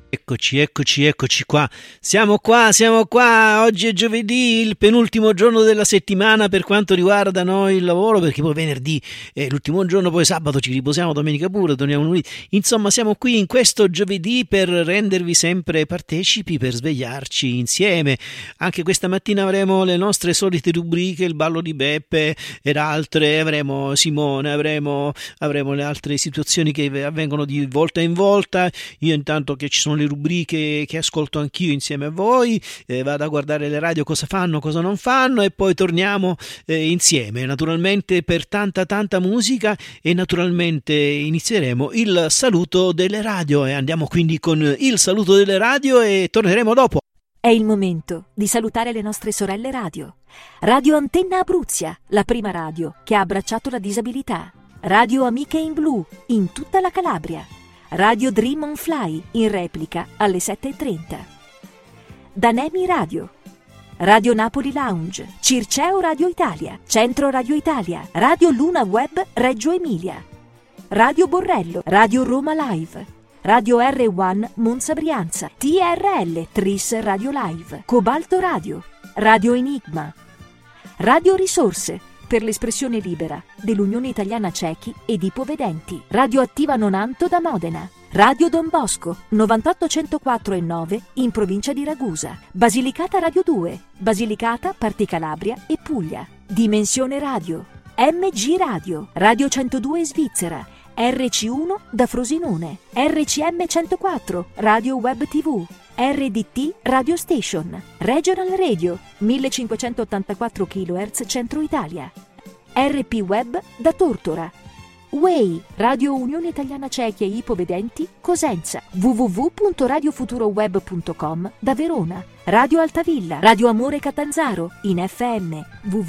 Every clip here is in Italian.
Eccoci qua. Siamo qua. Oggi è giovedì, il penultimo giorno della settimana per quanto riguarda noi il lavoro, perché poi venerdì è l'ultimo giorno, poi sabato ci riposiamo, domenica pure, torniamo lunedì. Insomma, siamo qui in questo giovedì per rendervi sempre partecipi, per svegliarci insieme. Anche questa mattina avremo le nostre solite rubriche, il ballo di Beppe ed altre, avremo Simone, avremo le altre situazioni che avvengono di volta in volta. Io intanto che ci sono le rubriche che ascolto anch'io insieme a voi, vado a guardare le radio cosa fanno, cosa non fanno e poi torniamo insieme, naturalmente per tanta musica, e naturalmente inizieremo il saluto delle radio e andiamo quindi con il saluto delle radio e torneremo dopo. È il momento di salutare le nostre sorelle radio. Radio Antenna Abruzia, la prima radio che ha abbracciato la disabilità. Radio Amiche in Blu, in tutta la Calabria. Radio Dream on Fly, in replica alle 7:30. Danemi Radio. Radio Napoli Lounge, Circeo Radio Italia, Centro Radio Italia, Radio Luna Web Reggio Emilia. Radio Borrello, Radio Roma Live. Radio R1 Monza Brianza, TRL Tris Radio Live, Cobalto Radio, Radio Enigma. Radio Risorse, per l'espressione libera dell'Unione Italiana Ciechi ed Ipovedenti. Radio Attiva Nonanto da Modena. Radio Don Bosco 98.104 e 9 in provincia di Ragusa. Basilicata Radio 2, Basilicata, Parti Calabria e Puglia. Dimensione Radio, MG Radio, Radio 102 Svizzera, RC1 da Frosinone, RCM 104, Radio Web TV, RDT Radio Station, Regional Radio 1584 kHz Centro Italia, RP Web da Tortora, Way Radio Unione Italiana Ciechi e Ipovedenti Cosenza, www.radiofuturoweb.com da Verona, Radio Altavilla, Radio Amore Catanzaro in FM,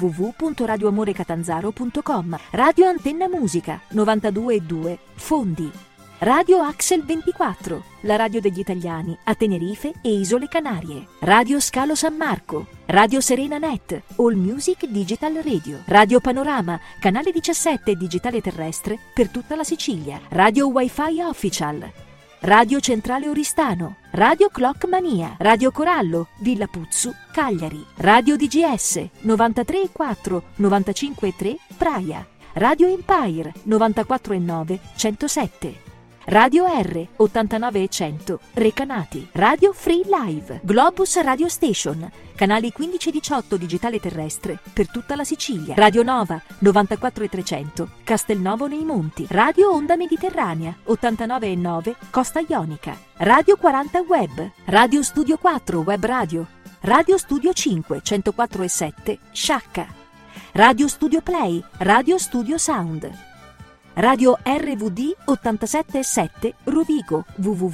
www.radioamorecatanzaro.com, Radio Antenna Musica 92.2 Fondi, Radio Axel 24, la radio degli italiani a Tenerife e Isole Canarie. Radio Scalo San Marco, Radio Serena Net, All Music Digital Radio. Radio Panorama, canale 17 digitale terrestre per tutta la Sicilia. Radio Wi-Fi Official. Radio Centrale Oristano, Radio Clock Mania, Radio Corallo, Villa Puzzu, Cagliari. Radio DGS 93.4, 95.3 Praia. Radio Empire 94.9, 107. Radio R 89 e 100 Recanati. Radio Free Live, Globus Radio Station, canali 15 e 18 digitale terrestre per tutta la Sicilia. Radio Nova 94 e 300 Castelnovo nei Monti. Radio Onda Mediterranea 89 e 9 Costa Ionica. Radio 40 Web, Radio Studio 4 Web Radio, Radio Studio 5 104 e 7 Sciacca. Radio Studio Play, Radio Studio Sound. Radio RVD 87.7 Rovigo,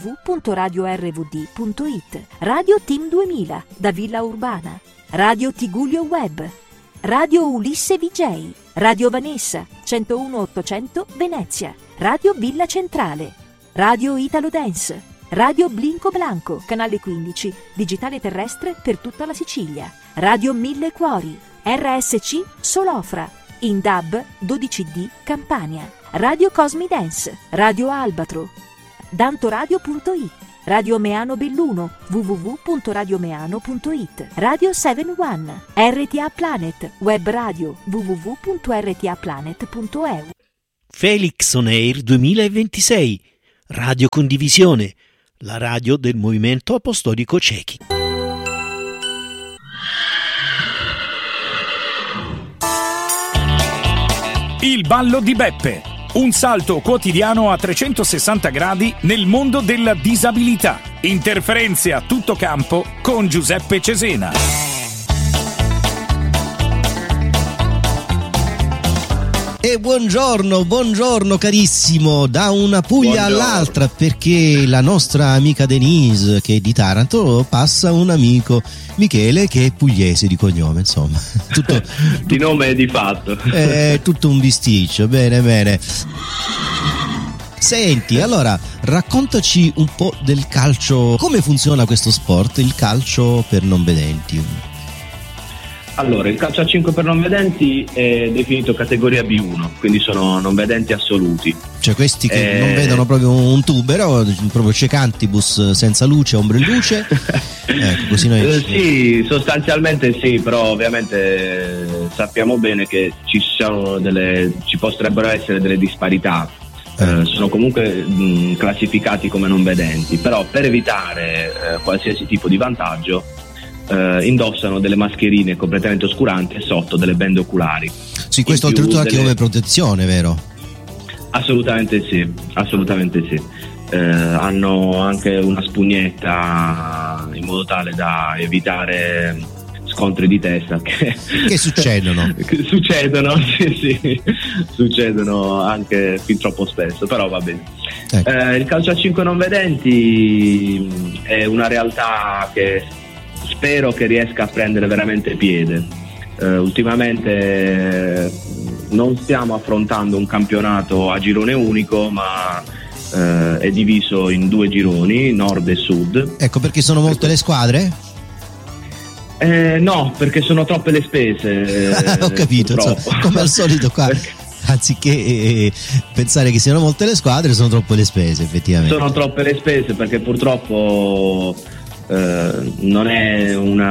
www.radiorvd.it. Radio Team 2000 da Villa Urbana. Radio Tigullio Web. Radio Ulisse VJ. Radio Vanessa 101.800 Venezia. Radio Villa Centrale. Radio Italo Dance. Radio Blinco Blanco, canale 15, digitale terrestre per tutta la Sicilia. Radio Mille Cuori. RSC Solofra. In DAB 12D Campania. Radio Cosmi Dance, Radio Albatro, dantoradio.it, Radio Meano Belluno, www.radiomeano.it, Radio 71, RTA Planet, web radio, www.rtaplanet.eu. Felix On Air 2026, Radio Condivisione, la radio del Movimento Apostolico Ciechi. Il ballo di Beppe. Un salto quotidiano a 360 gradi nel mondo della disabilità. Interferenze a tutto campo con Giuseppe Cesena. E buongiorno carissimo, da una Puglia all'altra, perché la nostra amica Denise, che è di Taranto, passa un amico Michele che è pugliese di cognome, insomma. Tutto di nome e di fatto. È tutto un bisticcio, bene. Senti, allora raccontaci un po' del calcio, come funziona questo sport, il calcio per non vedenti. Allora, il calcio a 5 per non vedenti è definito categoria B1, quindi sono non vedenti assoluti. Cioè questi che non vedono proprio un tubero, proprio cecantibus senza luce, ombre in luce. Ecco, così noi... Sì, sostanzialmente sì, però ovviamente sappiamo bene che ci potrebbero essere delle disparità. Sono comunque classificati come non vedenti, però per evitare qualsiasi tipo di vantaggio indossano delle mascherine completamente oscuranti e sotto delle bende oculari. Sì, questo oltretutto anche come protezione, vero? Assolutamente sì. Hanno anche una spugnetta in modo tale da evitare scontri di testa che succedono. Succedono anche fin troppo spesso, però va bene. Ecco. Il calcio a 5 non vedenti è una realtà che spero che riesca a prendere veramente piede. Ultimamente non stiamo affrontando un campionato a girone unico, ma è diviso in 2 gironi, nord e sud. Ecco, perché sono molte le squadre? No, perché sono troppe le spese. Ho capito, insomma, come al solito qua. Anziché pensare che siano molte le squadre, sono troppe le spese, effettivamente. Sono troppe le spese perché purtroppo non è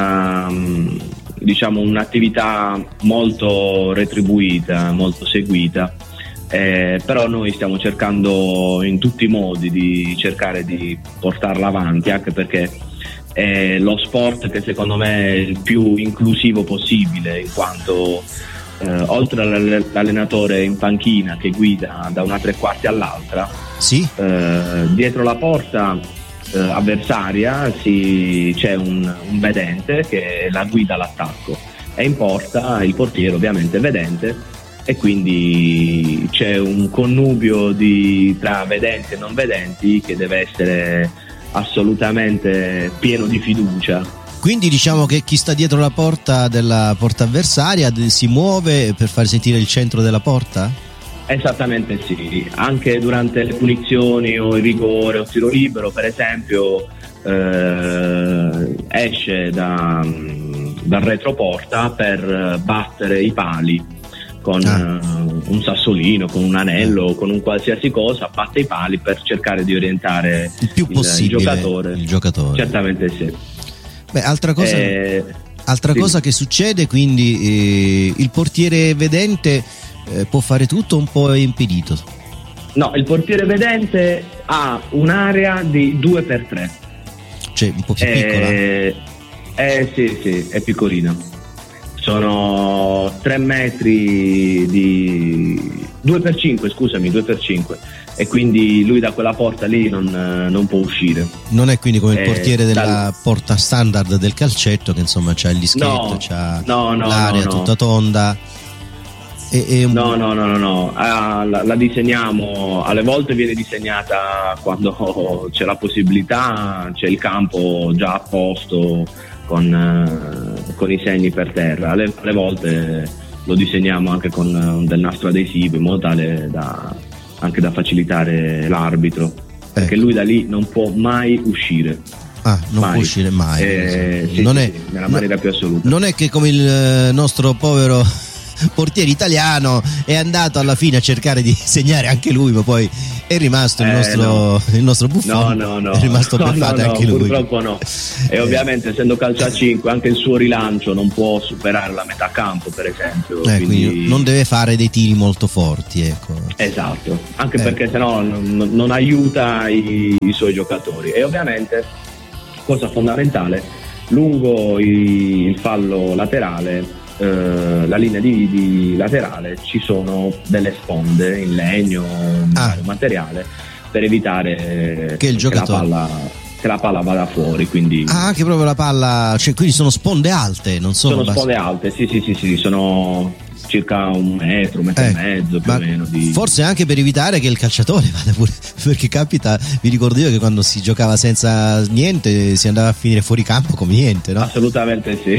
un'attività molto retribuita, molto seguita, però noi stiamo cercando in tutti i modi di cercare di portarla avanti, anche perché è lo sport che secondo me è il più inclusivo possibile, in quanto oltre all'allenatore in panchina che guida da una tre quarti all'altra, sì? Dietro la porta avversaria c'è un vedente che la guida all'attacco, e in porta il portiere ovviamente vedente, e quindi c'è un connubio tra vedenti e non vedenti che deve essere assolutamente pieno di fiducia. Quindi diciamo che chi sta dietro la porta della porta avversaria si muove per far sentire il centro della porta? Esattamente sì, anche durante le punizioni o il rigore o il tiro libero, per esempio, esce dal retroporta per battere i pali con un sassolino, con un anello, con un qualsiasi cosa, batte i pali per cercare di orientare il più possibile il giocatore. Certamente sì. Beh, altra cosa che succede, quindi il portiere vedente può fare tutto, un po' è impedito? No, il portiere vedente ha un'area di 2x3, cioè un po' più piccola. Sì, è piccolino. Sono 3 metri di 2x5, e quindi lui da quella porta lì non può uscire. Non è quindi come il portiere della porta standard del calcetto, che insomma c'ha il dischetto, l'area tutta tonda. No. La disegniamo, alle volte viene disegnata quando c'è la possibilità, c'è il campo già a posto con i segni per terra. Alle volte lo disegniamo anche con del nastro adesivo, in modo tale anche da facilitare l'arbitro, perché lui da lì non può mai uscire. Può uscire mai. Nella maniera più assoluta. Non è che come il nostro povero portiere italiano è andato alla fine a cercare di segnare anche lui, ma poi è rimasto il nostro Buffon. No. È rimasto beffato anche lui. Purtroppo no. E ovviamente, essendo calcio a 5, anche il suo rilancio non può superare la metà campo, per esempio. Quindi non deve fare dei tiri molto forti, ecco. Esatto, anche perché sennò non aiuta i suoi giocatori. E ovviamente, cosa fondamentale, lungo il fallo laterale, la linea di laterale, ci sono delle sponde in legno, materiale, per evitare che la palla vada fuori, quindi anche proprio la palla, cioè, quindi sono sponde alte, non sono sponde alte, sì, sono circa un metro e mezzo più o meno forse anche per evitare che il calciatore vada pure, perché capita, vi ricordo io che quando si giocava senza niente si andava a finire fuori campo come niente, no? Assolutamente sì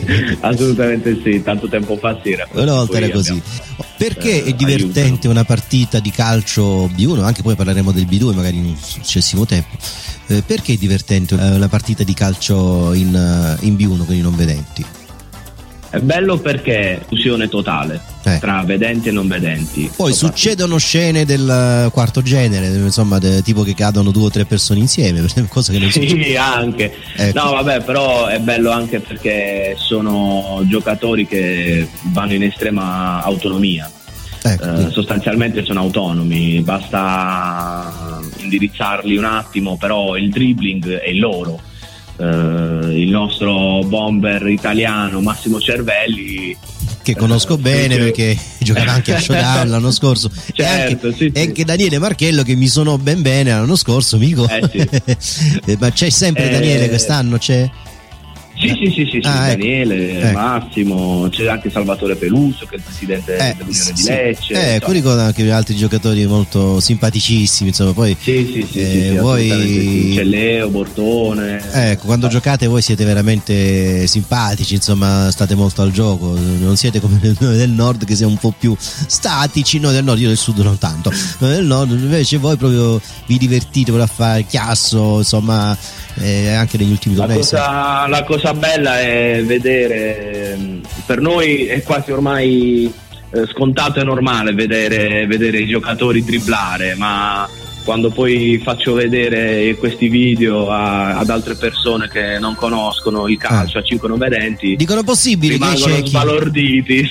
tanto tempo fa una volta era così. Perché è divertente una partita di calcio B1, anche poi parleremo del B2 magari in un successivo tempo, perché è divertente una partita di calcio in B1 con i non vedenti? È bello perché è fusione totale. tra vedenti e non vedenti. Poi succedono scene del quarto genere, insomma, tipo che cadono 2 o 3 persone insieme, cosa che non succede. Sì, anche. Ecco. No, vabbè, però è bello anche perché sono giocatori che vanno in estrema autonomia. Ecco. Sostanzialmente sono autonomi, basta indirizzarli un attimo, però il dribbling è loro. Il nostro bomber italiano Massimo Cervelli, che conosco bene perché giocava anche a Showdown l'anno scorso, certo, e anche Daniele Marchello, che mi suonò ben bene l'anno scorso, amico. Sì. Ma c'è sempre Daniele quest'anno? C'è? Sì, Daniele, ecco. Massimo, c'è anche Salvatore Peluso, che è il presidente dell'Unione di Lecce. Ecco, ricordo anche altri giocatori molto simpaticissimi, insomma, poi voi c'è Leo, Bortone. Ecco, quando giocate voi siete veramente simpatici, insomma, state molto al gioco, non siete come noi del nord che siamo un po' più statici, noi del nord, io del sud non tanto. Noi del nord invece voi proprio vi divertite a fare chiasso, insomma, anche negli ultimi tornei. La cosa bella è vedere, per noi è quasi ormai scontato e normale vedere i giocatori dribblare, ma quando poi faccio vedere questi video ad altre persone che non conoscono il calcio, a 5 non vedenti, dicono possibile che sbalorditi.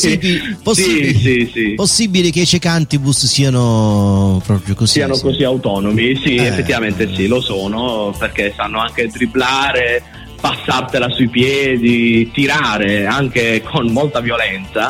Possibile che i cecantibus siano proprio così, siano così autonomi. Sì, effettivamente sì, lo sono, perché sanno anche dribblare, passartela sui piedi, tirare anche con molta violenza,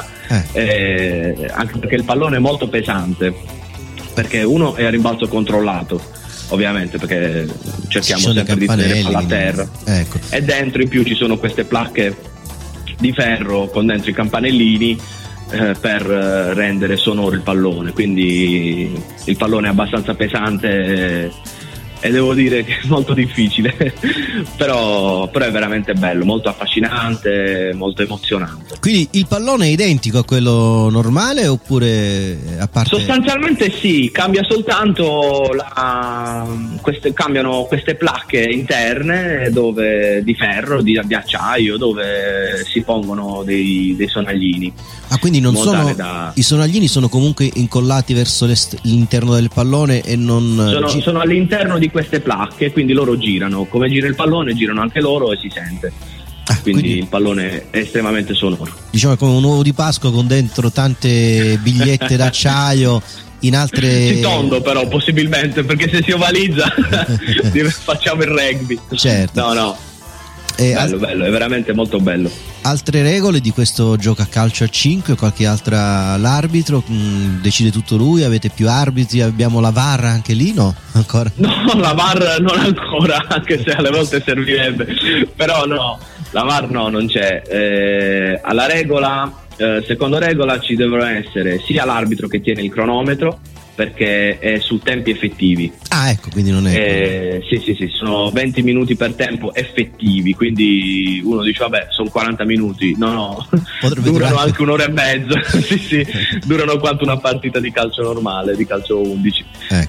anche perché il pallone è molto pesante, perché uno è a rimbalzo controllato, ovviamente, perché cerchiamo sempre di tenere palla a terra, ecco. E dentro in più ci sono queste placche di ferro con dentro i campanellini per rendere sonoro il pallone, quindi il pallone è abbastanza pesante e devo dire che è molto difficile però è veramente bello, molto affascinante, molto emozionante. Quindi il pallone è identico a quello normale, oppure a parte? Sostanzialmente sì, cambia soltanto cambiano queste placche interne di ferro, di acciaio, dove si pongono dei sonaglini. Ah, quindi non sono i sonaglini sono comunque incollati verso l'interno del pallone e non sono all'interno di queste placche, quindi loro girano, come gira il pallone girano anche loro e si sente. Quindi il pallone è estremamente sonoro. Diciamo è come un uovo di Pasqua con dentro tante bigliette d'acciaio in altre. Si tondo però possibilmente, perché se si ovalizza facciamo il rugby. Certo. No. Bello, è veramente molto bello. Altre regole di questo gioco a calcio a 5, qualche altra? L'arbitro decide tutto lui, avete più arbitri, abbiamo la VAR anche lì, no? Ancora? No, la VAR non ancora, anche se alle volte servirebbe, però no, la VAR no, non c'è. Alla regola, secondo regola, ci devono essere sia l'arbitro che tiene il cronometro, perché è su tempi effettivi. Ah, ecco, quindi non è. Sì, sono 20 minuti per tempo effettivi, quindi uno dice vabbè, sono 40 minuti. No, durano anche un'ora e mezza. sì, durano quanto una partita di calcio normale, di calcio 11.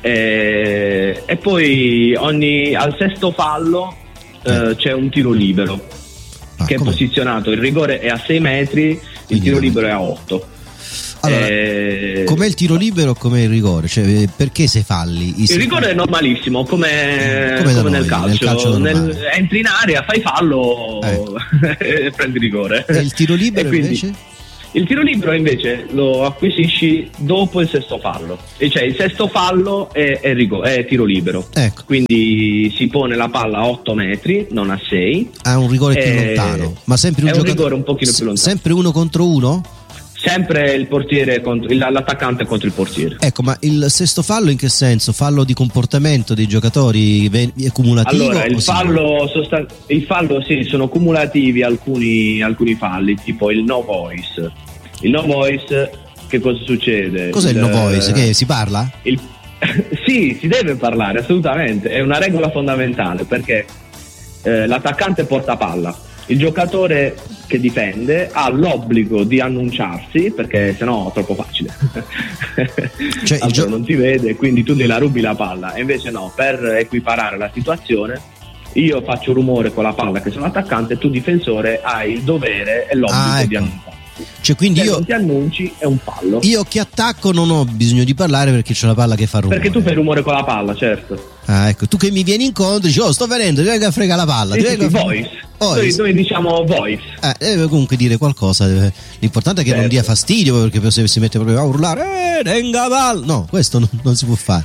E poi al sesto fallo c'è un tiro libero che è posizionato, il rigore è a 6 metri, il tiro libero è a 8. Allora, com'è il tiro libero, com'è il rigore? Cioè, perché se falli? Il rigore è normalissimo, come nel calcio. Entri in area, fai fallo e prendi rigore. E il tiro libero invece? Il tiro libero invece lo acquisisci dopo il sesto fallo, e cioè il sesto fallo è tiro libero. Ecco. Quindi si pone la palla a 8 metri, non a 6. Ha un rigore più lontano, ma sempre un rigore un pochino più lontano. Sempre uno contro uno? Sempre il portiere l'attaccante contro il portiere. Ecco, ma il sesto fallo in che senso? Fallo di comportamento dei giocatori è cumulativo? Allora, il fallo sì, sono cumulativi alcuni falli, tipo il no voice. Il no voice, che cosa succede? Cos'è il no voice? Che si parla? Sì, si deve parlare, assolutamente. È una regola fondamentale, perché l'attaccante porta palla. Il giocatore che difende ha l'obbligo di annunciarsi, perché sennò è troppo facile. Cioè, non ti vede, quindi tu gliela rubi la palla. E invece no, per equiparare la situazione, io faccio rumore con la palla che sono attaccante, tu difensore hai il dovere e l'obbligo di annunciarsi. Cioè, quindi se non ti annunci è un fallo. Io che attacco non ho bisogno di parlare perché c'è la palla che fa rumore. Perché tu fai rumore con la palla, certo. Ah, ecco, tu che mi vieni incontro dici: oh, sto venendo, ti vengo a fregare la palla. Voice. Noi diciamo voice. Deve comunque dire qualcosa. L'importante è che non dia fastidio, perché se si mette proprio a urlare tenga palla. No, questo non si può fare.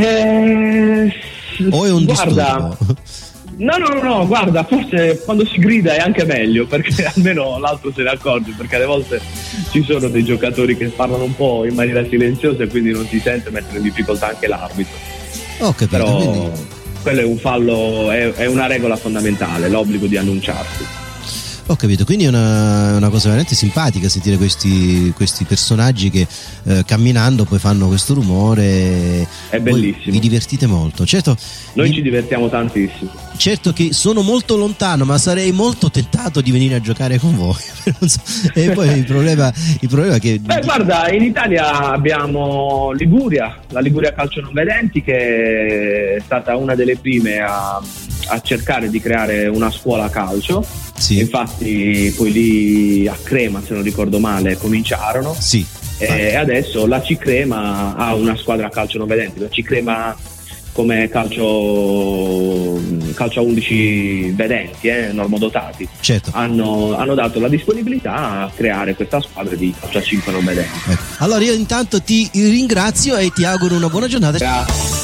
O è un disturbo? No, guarda, forse quando si grida è anche meglio, perché almeno l'altro se ne accorge, perché alle volte ci sono dei giocatori che parlano un po' in maniera silenziosa e quindi non si sente mettere in difficoltà anche l'arbitro. Ho capito, però quindi... quello è un fallo, è una regola fondamentale, l'obbligo di annunciarsi. Ho capito, quindi è una cosa veramente simpatica sentire questi personaggi che camminando poi fanno questo rumore. È bellissimo. Vi divertite molto, certo. Noi ci divertiamo tantissimo. Certo che sono molto lontano, ma sarei molto tentato di venire a giocare con voi. E poi il problema è che... Guarda, in Italia abbiamo la Liguria Calcio Non Vedenti, che è stata una delle prime a cercare di creare una scuola calcio. Sì. Infatti poi lì a Crema, se non ricordo male, cominciarono. Sì. E adesso la C-Crema ha una squadra calcio non vedente. La C-Crema come calcio a 11 vedenti, normodotati, certo. hanno dato la disponibilità a creare questa squadra di calcio a 5 non vedenti. Allora io intanto ti ringrazio e ti auguro una buona giornata. Grazie.